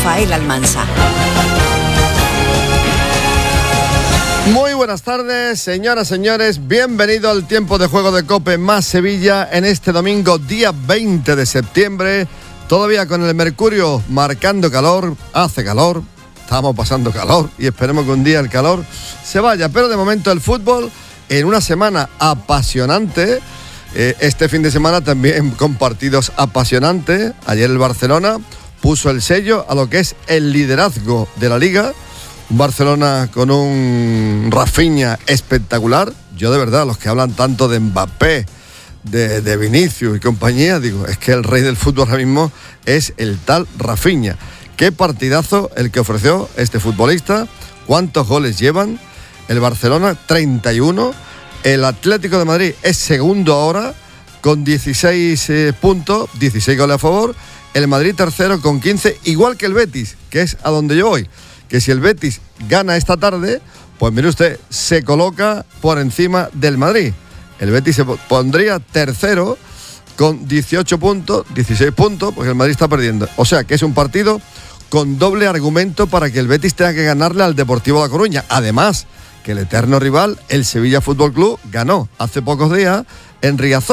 Rafael Almansa. Muy buenas tardes, señoras, señores. Bienvenido al tiempo de juego de COPE más Sevilla en este domingo, día 20 de septiembre. Todavía con el mercurio marcando calor, hace calor, estamos pasando calor y esperemos que un día el calor se vaya. Pero de momento el fútbol en una semana apasionante. Este fin de semana también con partidos apasionantes. Ayer el Barcelona puso el sello a lo que es el liderazgo de la Liga. Un Barcelona con un Rafinha espectacular. Yo de verdad, los que hablan tanto de Mbappé, de Vinicius y compañía, digo, es que el rey del fútbol ahora mismo es el tal Rafinha. Qué partidazo el que ofreció este futbolista. ¿Cuántos goles llevan? El Barcelona, 31. El Atlético de Madrid es segundo ahora, con 16 puntos, 16 goles a favor. El Madrid tercero con 15, igual que el Betis, que es a donde yo voy. Que si el Betis gana esta tarde, pues mire usted, se coloca por encima del Madrid. El Betis se pondría tercero con 18 puntos, 16 puntos, porque el Madrid está perdiendo. O sea, que es un partido con doble argumento para que el Betis tenga que ganarle al Deportivo La Coruña. Además, que el eterno rival, el Sevilla Fútbol Club, ganó hace pocos días en Riazor.